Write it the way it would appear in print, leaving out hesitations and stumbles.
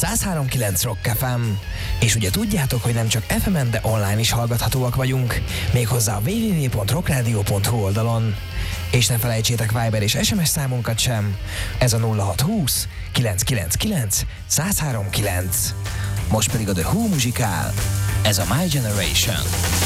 103.9 Rock FM. És ugye tudjátok, hogy nem csak FM-en, de online is hallgathatóak vagyunk, méghozzá a www.rockradio.hu oldalon. És ne felejtsétek Viber és SMS számunkat sem. Ez a 0620 999 1039. Most pedig a The Who muzsikál. Ez a My Generation.